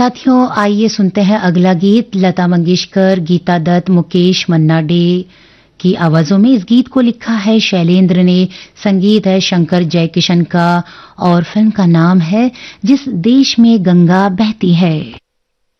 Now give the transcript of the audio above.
साथियों, आइए सुनते हैं अगला गीत। लता मंगेशकर, गीता दत्त, मुकेश मन्ना डे की आवाजों में इस गीत को लिखा है शैलेंद्र ने, संगीत है शंकर जयकिशन का और फिल्म का नाम है जिस देश में गंगा बहती है।